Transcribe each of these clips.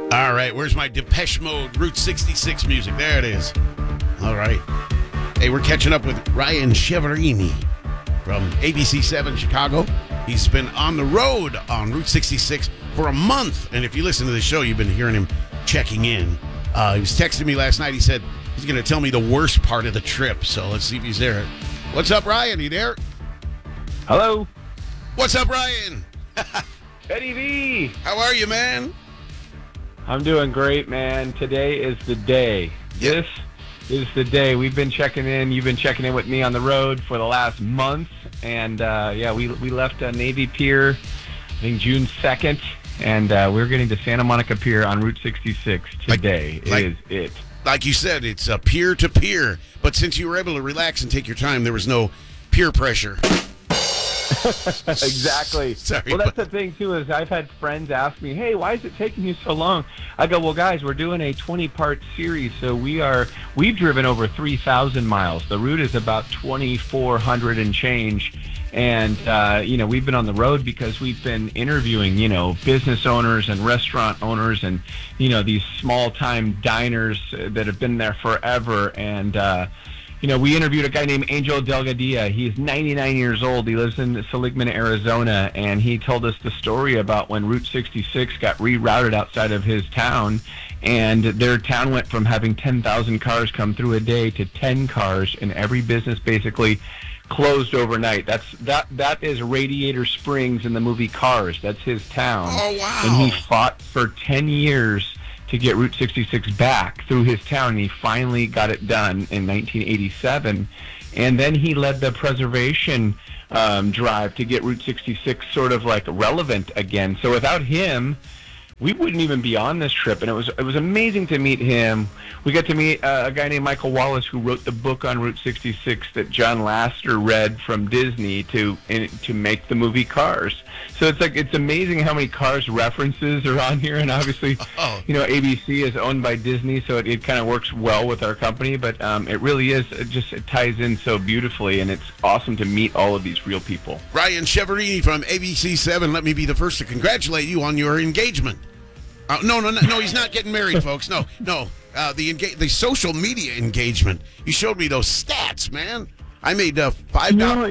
All right, where's my Depeche Mode Route 66 music? There it is. All right. Hey, we're catching up with Ryan Chiaverini from ABC7 Chicago. He's been on the road on Route 66 for a month. And if you listen to the show, you've been hearing him checking in. He was texting me last night. He said he's going to tell me the worst part of the trip. So let's see if he's there. What's up, Ryan? You there? Hello. What's up, Ryan? Eddie V. How are you, man? I'm doing great, man. Today is the day. Yep. This is the day. We've been checking in. You've been checking in with me on the road for the last month. And, we left Navy Pier, I think, June 2nd. And we're getting to Santa Monica Pier on Route 66 today. Is it. Like you said, it's peer-to-peer. But since you were able to relax and take your time, there was no peer pressure. Exactly. Sorry, well, that's the thing, too, is I've had friends ask me, hey, why is it taking you so long? I go, well, guys, we're doing a 20-part series, so we've driven over 3,000 miles. The route is about 2,400 and change. And, we've been on the road because we've been interviewing, business owners and restaurant owners and, these small-time diners that have been there forever. And, we interviewed a guy named Angel Delgadilla. He's 99 years old. He lives in Seligman, Arizona, and he told us the story about when Route 66 got rerouted outside of his town, and their town went from having 10,000 cars come through a day to 10 cars, and every business basically closed overnight. That is Radiator Springs in the movie Cars. That's his town. Oh, wow. And he fought for 10 years to get Route 66 back through his town, and he finally got it done in 1987. And then he led the preservation drive to get Route 66 sort of like relevant again. So without him, we wouldn't even be on this trip, and it was amazing to meet him. We got to meet a guy named Michael Wallace, who wrote the book on Route 66 that John Lasseter read from Disney to make the movie Cars. So it's amazing how many Cars references are on here, and obviously, ABC is owned by Disney, so it kind of works well with our company. But it really is it ties in so beautifully, and it's awesome to meet all of these real people. Ryan Chiaverini from ABC7. Let me be the first to congratulate you on your engagement. No, he's not getting married, folks. No. The social media engagement. You showed me those stats, man. I made $5.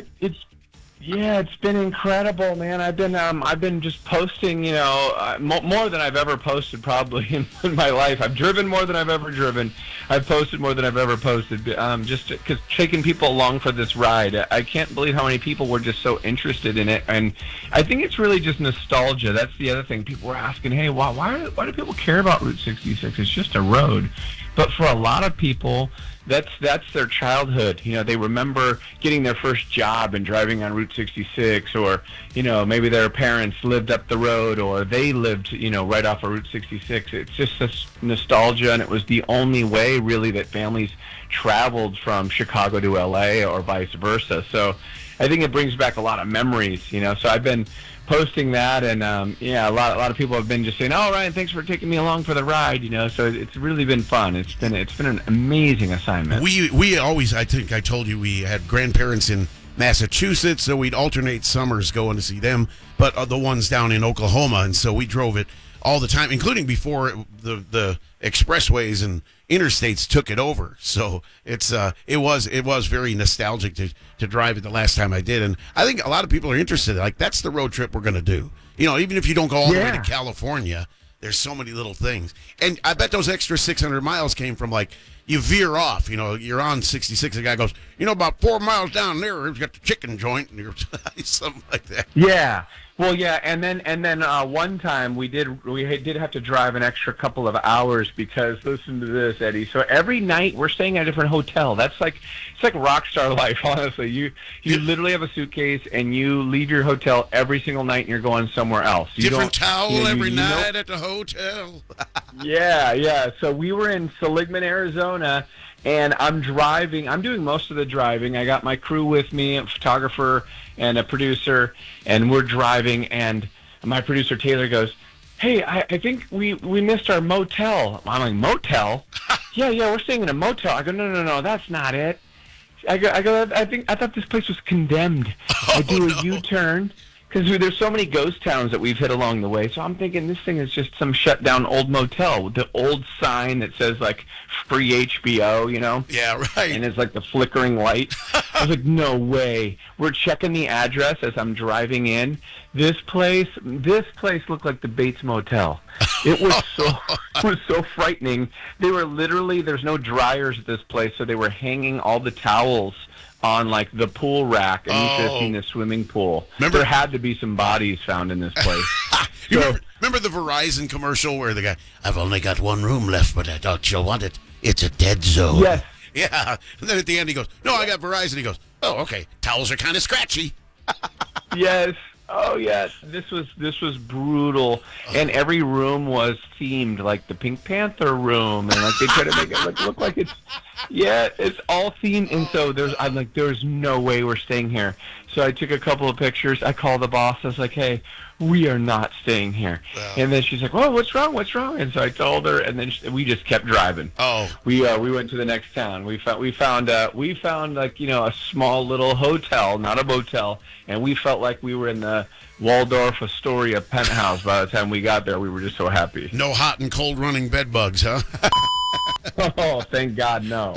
It's been incredible, man. I've been just posting, more than I've ever posted probably in my life. I've driven more than I've ever driven. I've posted more than I've ever posted, just because taking people along for this ride. I can't believe how many people were just so interested in it, and I think it's really just nostalgia. That's the other thing. People were asking, hey, why do people care about Route 66? It's just a road. But for a lot of people, that's their childhood. They remember getting their first job and driving on Route 66, or maybe their parents lived up the road, or they lived right off of Route 66. It's just this nostalgia, and it was the only way really that families traveled from Chicago to LA or vice versa. So I think it brings back a lot of memories. So I've been posting that, and a lot of people have been just saying, "Oh, Ryan, thanks for taking me along for the ride." So it's really been fun. It's been an amazing assignment. We always, I think I told you, we had grandparents in Massachusetts, so we'd alternate summers going to see them, but the ones down in Oklahoma, and so we drove it all the time, including before the expressways and interstates took it over. So it was very nostalgic to drive it the last time I did, and I think a lot of people are interested. Like, that's the road trip we're going to do. Even if you don't go all the way to California, there's so many little things. And I bet those extra 600 miles came from, like, you veer off. You're on 66. The guy goes, about 4 miles down there, we've got the chicken joint, and you're something like that. Yeah. Well, yeah, and then one time we did have to drive an extra couple of hours because, listen to this, Eddie. So every night we're staying at a different hotel. It's like rock star life, honestly. You literally have a suitcase and you leave your hotel every single night and you're going somewhere else. Different towel every night at the hotel. Yeah. So we were in Seligman, Arizona. And I'm driving. I'm doing most of the driving. I got my crew with me, a photographer and a producer, and we're driving. And my producer, Taylor, goes, hey, I think we missed our motel. I'm like, motel? yeah, we're staying in a motel. I go, no, that's not it. I thought this place was condemned. I do a U-turn. because there's so many ghost towns that we've hit along the way. So I'm thinking this thing is just some shut down old motel with the old sign that says like free HBO, you know? Yeah, right. And it's like the flickering light. I was like, no way. We're checking the address as I'm driving in. This place looked like the Bates Motel. It was so frightening. They were literally, there's no dryers at this place, so they were hanging all the towels on like the pool rack, and you should have seen the swimming pool. There had to be some bodies found in this place. Remember the Verizon commercial where the guy, I've only got one room left, but I doubt you'll want it. It's a dead zone. Yes. Yeah. And then at the end he goes, no, I got Verizon. He goes, oh, okay. Towels are kind of scratchy. Yes. Oh yeah, this was brutal, and every room was themed like the Pink Panther room, and like they try to make it look like it's all themed. And so I'm like, there's no way we're staying here. So I took a couple of pictures. I called the boss. I was like, hey, we are not staying here. And then she's like, oh, what's wrong? And so I told her, and then we just kept driving. We went to the next town. We found like, you know, a small little hotel, not a motel, and we felt like we were in the Waldorf Astoria penthouse by the time we got there. We were just so happy. No hot and cold running bed bugs, huh? Oh, thank God, no.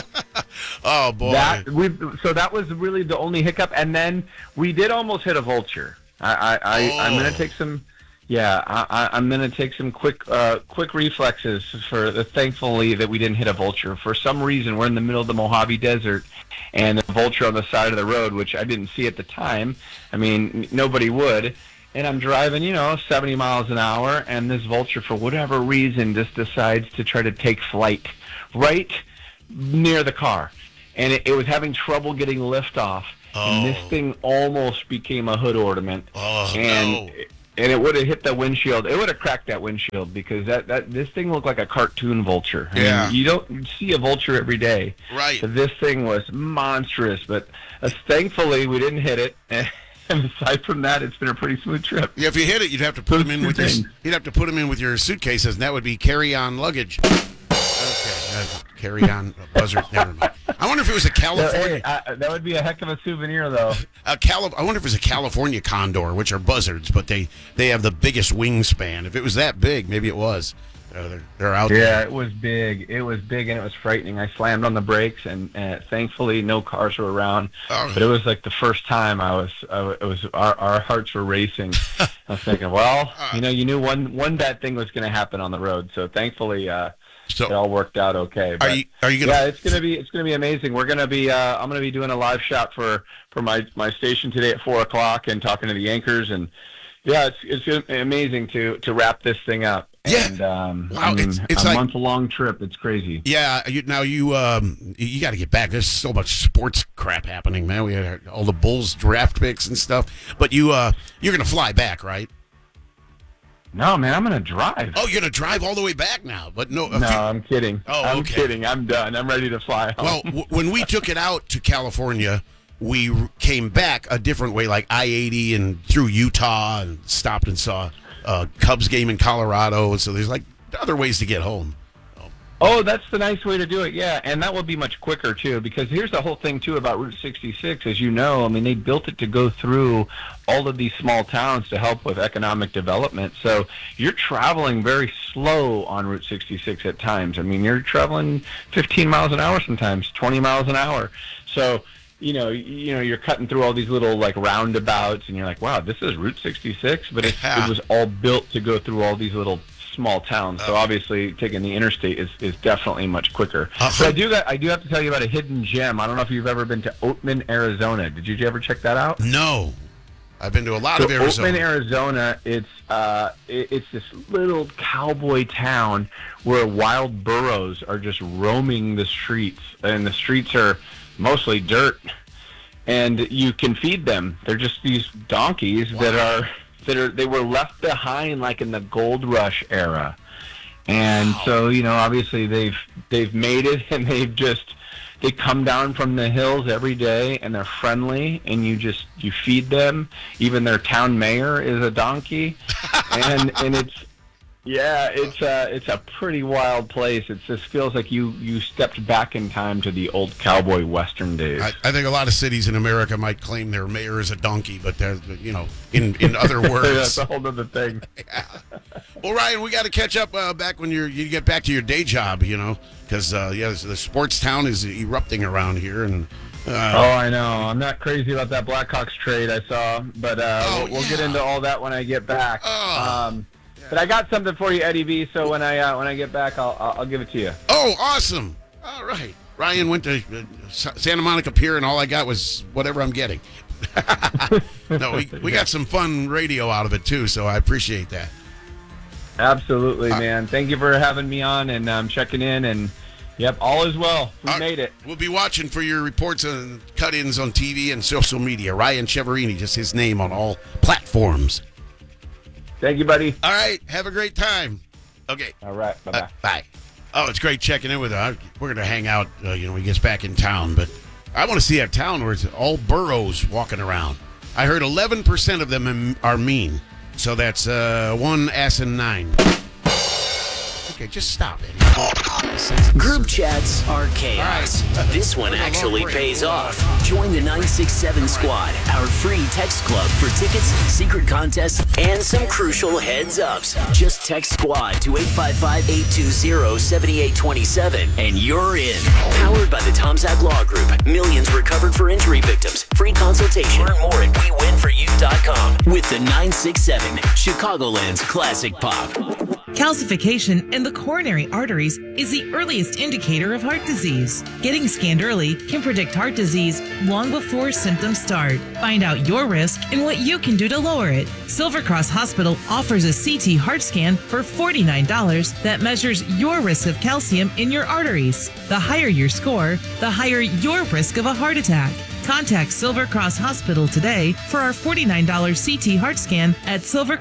Oh boy. So that was really the only hiccup, and then we did almost hit a vulture. I'm gonna take some. Yeah, I'm gonna take some quick reflexes thankfully that we didn't hit a vulture. For some reason, we're in the middle of the Mojave Desert, and the vulture on the side of the road, which I didn't see at the time. I mean, nobody would. And I'm driving, 70 miles an hour, and this vulture, for whatever reason, just decides to try to take flight right near the car. And it was having trouble getting liftoff. And this thing almost became a hood ornament. And it would have hit the windshield. It would have cracked that windshield because this thing looked like a cartoon vulture. I mean, you don't see a vulture every day. Right. So this thing was monstrous, but thankfully we didn't hit it. And aside from that, it's been a pretty smooth trip. Yeah, if you hit it, you'd have to put them in with your suitcases, and that would be carry-on luggage. Okay, carry-on buzzard. Never mind. I wonder if it was a California. That would be a heck of a souvenir, though. I wonder if it was a California condor, which are buzzards, but they have the biggest wingspan. If it was that big, maybe it was. They're out there. Yeah, it was big. It was big, and it was frightening. I slammed on the brakes, and thankfully no cars were around. But it was like the first time our hearts were racing. I was thinking, well, you knew one bad thing was going to happen on the road. So thankfully, it all worked out okay. But, are you gonna? Yeah, it's gonna be amazing. We're gonna be I'm gonna be doing a live shot for my station today at 4:00 and talking to the anchors, and yeah, it's amazing to wrap this thing up. Yeah. And, wow, it's a like month-long trip. It's crazy. Yeah. You got to get back. There's so much sports crap happening, man. We had all the Bulls draft picks and stuff. But you're gonna fly back, right? No, man, I'm gonna drive. Oh, you're gonna drive all the way back now? But no. I'm kidding. Oh, okay. I'm kidding. I'm done. I'm ready to fly home. Well, when we took it out to California, we came back a different way, like I-80 and through Utah, and stopped and saw a Cubs game in Colorado. So there's like other ways to get home. Oh, that's the nice way to do it, yeah. And that would be much quicker, too, because here's the whole thing, too, about Route 66. As you know, I mean, they built it to go through all of these small towns to help with economic development. So you're traveling very slow on Route 66 at times. I mean, you're traveling 15 miles an hour sometimes, 20 miles an hour. So you're cutting through all these little like roundabouts, and you're like, wow, this is Route 66, but it was all built to go through all these little small towns. So obviously taking the interstate is definitely much quicker. But I do have to tell you about a hidden gem. I don't know if you've ever been to Oatman, Arizona. Did you ever check that out? No. I've been to a lot of Arizona. Oatman, Arizona, it's this little cowboy town where wild burros are just roaming the streets, and the streets are mostly dirt, and you can feed them. They're just these donkeys they were left behind like in the gold rush era, and so obviously they've made it, and they come down from the hills every day, and they're friendly, and you feed them. Even their town mayor is a donkey, and Yeah, it's a pretty wild place. It just feels like you stepped back in time to the old cowboy western days. I think a lot of cities in America might claim their mayor is a donkey, but they're, in other words. That's a whole other thing. Yeah. Well, Ryan, we got to catch up back when you get back to your day job, because the sports town is erupting around here, and. I know. I'm not crazy about that Blackhawks trade I saw, but we'll get into all that when I get back. But I got something for you, Eddie V. So when I get back, I'll give it to you. Oh, awesome! All right. Ryan went to Santa Monica Pier, and all I got was whatever I'm getting. No, we got some fun radio out of it too, so I appreciate that. Absolutely, man. Thank you for having me on, and I'm checking in, and yep, all is well. We made it. We'll be watching for your reports and cut-ins on TV and social media. Ryan Cheverini, just his name on all platforms. Thank you, buddy. All right. Have a great time. Okay. All right. Bye-bye. Bye. Oh, it's great checking in with her. We're going to hang out, when he gets back in town. But I want to see a town where it's all burros walking around. I heard 11% of them are mean. So that's 1 ass and 9. Okay, just stop it. Group chats are chaos. This one actually pays off. Join the 967 Squad, our free text club for tickets, secret contests, and some crucial heads-ups. Just text SQUAD to 855-820-7827, and you're in. Powered by the Tom Zach Law Group. Millions recovered for injury victims. Free consultation. Learn more at WeWinForYou.com. With the 967, Chicagoland's classic pop. Calcification in the coronary arteries is the earliest indicator of heart disease. Getting scanned early can predict heart disease long before symptoms start. Find out your risk and what you can do to lower it. Silver Cross Hospital offers a CT heart scan for $49 that measures your risk of calcium in your arteries. The higher your score, the higher your risk of a heart attack. Contact Silver Cross Hospital today for our $49 CT heart scan at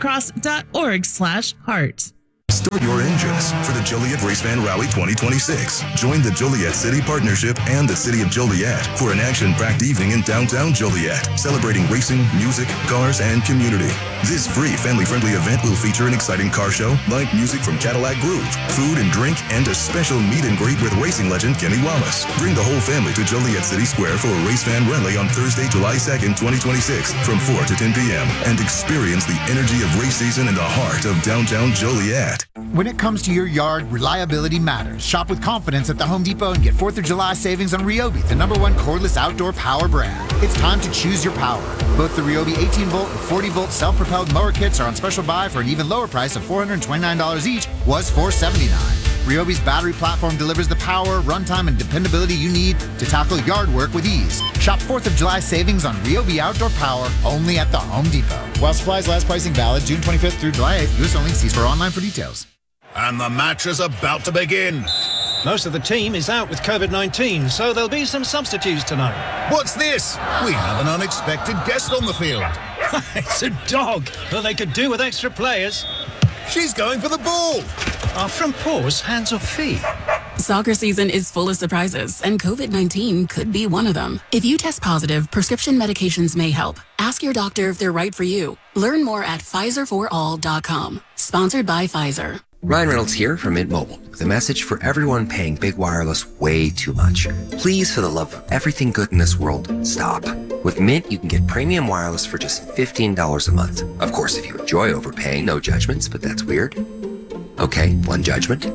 silvercross.org/heart. Start your engines for the Joliet Race Fan Rally 2026. Join the Joliet City Partnership and the City of Joliet for an action-packed evening in downtown Joliet, celebrating racing, music, cars, and community. This free, family-friendly event will feature an exciting car show, live music from Cadillac Groove, food and drink, and a special meet and greet with racing legend Kenny Wallace. Bring the whole family to Joliet City Square for a Race Fan Rally on Thursday, July 2nd, 2026, from 4 to 10 p.m. and experience the energy of race season in the heart of downtown Joliet. When it comes to your yard, reliability matters. Shop with confidence at the Home Depot and get 4th of July savings on Ryobi, the #1 cordless outdoor power brand. It's time to choose your power. Both the Ryobi 18-volt and 40-volt self-propelled mower kits are on special buy for an even lower price of $429 each, was $479. Ryobi's battery platform delivers the power, runtime, and dependability you need to tackle yard work with ease. Shop 4th of July savings on Ryobi outdoor power only at the Home Depot. While supplies last, pricing valid June 25th through July 8th. U.S. only. See store online for details. And the match is about to begin. Most of the team is out with COVID-19, so there'll be some substitutes tonight. What's this? We have an unexpected guest on the field. It's a dog, but they could do with extra players. She's going for the ball. Are front paws hands or feet? Soccer season is full of surprises, and COVID-19 could be one of them. If you test positive, prescription medications may help. Ask your doctor if they're right for you. Learn more at PfizerForAll.com. Sponsored by Pfizer. Ryan Reynolds here from Mint Mobile with a message for everyone paying big wireless way too much. Please, for the love of everything good in this world, stop. With Mint, you can get premium wireless for just $15 a month. Of course, if you enjoy overpaying, no judgments, but that's weird. Okay, one judgment.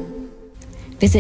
Visit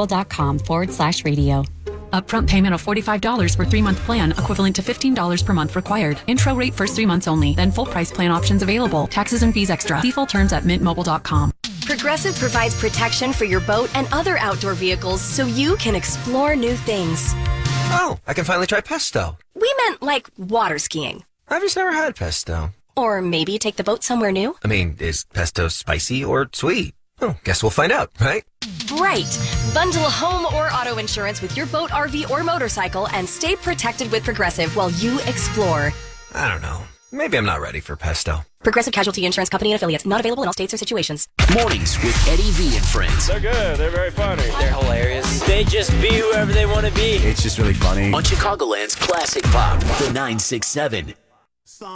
mintmobile.com/radio. Upfront payment of $45 for 3-month plan, equivalent to $15 per month required. Intro rate first 3 months only, then full price plan options available. Taxes and fees extra. Default terms at mintmobile.com. Progressive provides protection for your boat and other outdoor vehicles so you can explore new things. Oh, I can finally try pesto. We meant like water skiing. I've just never had pesto. Or maybe take the boat somewhere new. I mean, is pesto spicy or sweet? Oh, guess we'll find out, right? Right. Bundle home or auto insurance with your boat, RV, or motorcycle and stay protected with Progressive while you explore. I don't know. Maybe I'm not ready for pesto. Progressive Casualty Insurance Company and affiliates. Not available in all states or situations. Mornings with Eddie V and friends. They're good. They're very funny. They're hilarious. They just be whoever they want to be. It's just really funny. On Chicagoland's classic pop, the 967.